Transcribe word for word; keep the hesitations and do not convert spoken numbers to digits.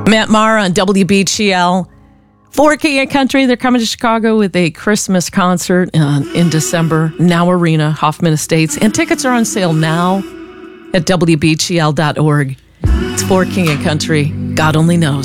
Matt Maher on W B G L. For King and Country, they're coming to Chicago with a Christmas concert uh, in December, Now Arena, Hoffman Estates. And tickets are on sale now at W B G L dot org. It's For King and Country. God only knows.